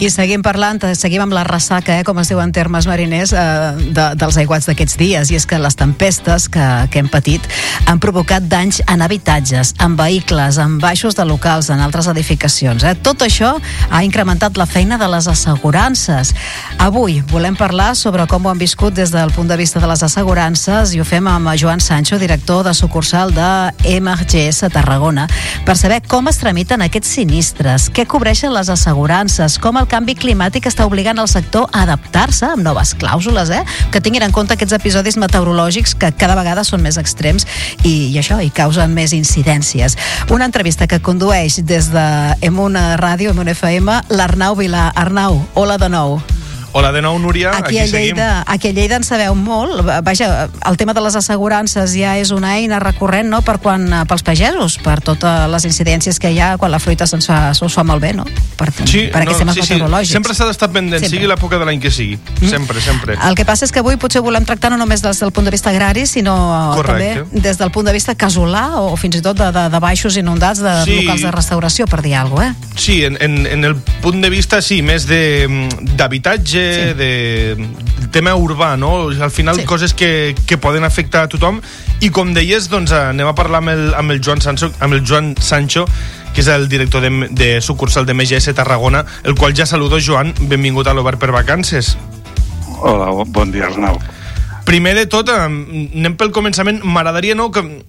I seguim parlant, seguim amb la ressaca, com es diu en termes mariners, dels aiguats d'aquests dies, i és que les tempestes que hem patit han provocat danys en habitatges, en vehicles, en baixos de locals, en altres edificacions. Tot això ha incrementat la feina de les assegurances. Avui volem parlar sobre com ho han viscut des del punt de vista de les assegurances, i ho fem amb Joan Sancho, director de sucursal de MGS Tarragona, per saber com es tramiten aquests sinistres, què cobreixen les assegurances, com el canvi climàtic està obligant el sector a adaptar-se amb noves clàusules, que tinguin en compte aquests episodis meteorològics que cada vegada són més extrems i causen més incidències. Una entrevista que condueix des de Emuna Ràdio, Emuna FM, l'Arnau Vilà. Arnau, hola de nou. Hola de nou, Núria, aquí seguim. Aquí a Lleida en sabeu molt. Vaja, el tema de les assegurances ja és una eina recurrent, no?, pels pagesos, per totes les incidències que hi ha quan la fruita se'ns fa malbé, no?, per aquests temes meteorològics. Sempre s'ha d'estar pendent, sigui l'època de l'any que sigui. Sempre. El que passa és que avui potser volem tractar no només des del punt de vista agrari, sinó també des del punt de vista casolà o fins i tot de baixos inundats, de locals de restauració, per dir alguna cosa, Sí, en el punt de vista, sí, més d'habitatge, de tema urbà, no? Al final, coses que poden afectar a tothom. I com deies, doncs anem a parlar amb el Joan Sancho, que és el director de sucursal de MGS Tarragona, el qual ja saludo. Joan, benvingut a l'Obert per Vacances. Hola, bon dia, Arnau. Primer de tot, anem pel començament. M'agradaria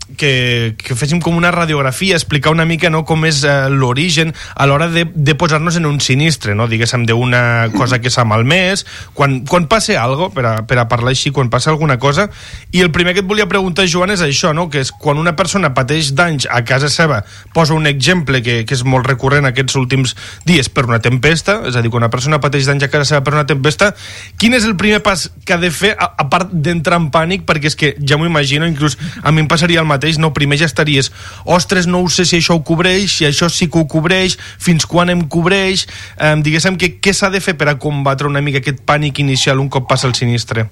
que féssim com una radiografia, explicar una mica com és l'origen a l'hora de posar-nos en un sinistre, no? Diguéssim, d'una cosa que s'ha malmès, quan passa alguna cosa, per a parlar així, quan passa alguna cosa. I el primer que et volia preguntar, Joan, és això, no? Que és quan una persona pateix danys a casa seva. Poso un exemple que és molt recurrent aquests últims dies per una tempesta, és a dir, quan una persona pateix danys a casa seva per una tempesta, quin és el primer pas que ha de fer, a part d'entrar en pànic? Perquè és que ja m'ho imagino, inclús a mi em passaria el mateix, no? Primer ja estaries, ostres, no sé si això ho cobreix, si això sí que ho cobreix, fins quan em cobreix, diguéssim, què s'ha de fer per a combatre una mica aquest pànic inicial un cop passa el sinistre?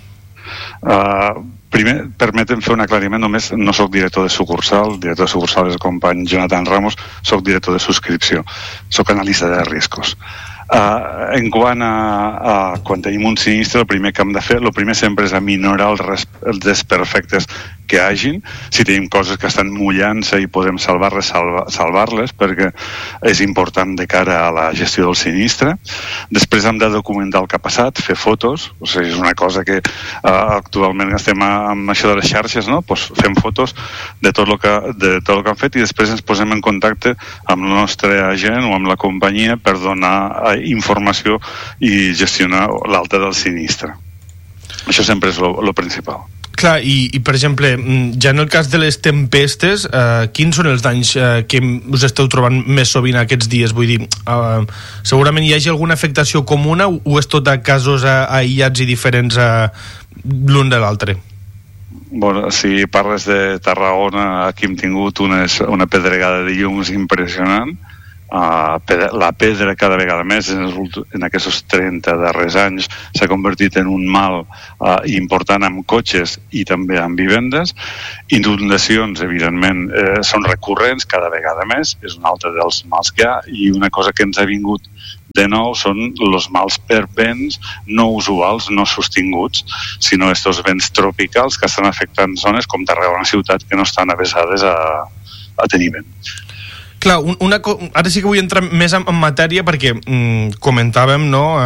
Primer, permetem fer un aclariment. Només no soc director de sucursal. Director de sucursal és el company Jonathan Ramos. Soc director de subscripció. Soc analista de riscos. En quant a quan tenim un sinistre, el primer que hem de fer, el primer sempre és aminorar els desperfectes que hagin. Si tenim coses que estan mullant-se i podem salvar-les, perquè és important de cara a la gestió del sinistre. Després hem de documentar el que ha passat, fer fotos. O sigui, és una cosa que actualment estem amb això de les xarxes, no? Pues fem fotos de tot el que han fet i després ens posem en contacte amb el nostre agent o amb la companyia per donar informació i gestionar l'alta del sinistre. Això sempre és el principal. Clar, i per exemple, ja en el cas de les tempestes, quins són els danys que us esteu trobant més sovint aquests dies? Vull dir, segurament hi hagi alguna afectació comuna o és tot a casos aïllats i diferents l'un de l'altre? Bueno, si parles de Tarragona, aquí hem tingut una pedregada de llums impressionant. La pedra cada vegada més en aquests 30 darrers anys s'ha convertit en un mal important amb cotxes i també amb vivendes. Inundacions, evidentment, són recurrents cada vegada més, és un altre dels mals que hi ha, i una cosa que ens ha vingut de nou són els mals per vents no usuals, no sostinguts, sinó estos vents tropicals que estan afectant zones com Tarragona ciutat que no estan avesades a tenir vent. Clar, ara sí que vull entrar més en matèria perquè comentàvem, no?,